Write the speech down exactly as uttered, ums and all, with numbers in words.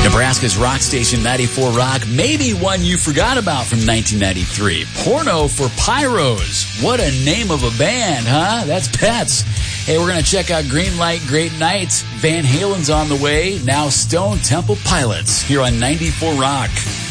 Nebraska's rock station ninety-four Rock, maybe one you forgot about from nineteen ninety-three. Porno for Pyros. What a name of a band, huh? That's Pets. Hey, we're going to check out Green Light, Great Night. Van Halen's on the way. Now Stone Temple Pilots here on ninety-four Rock.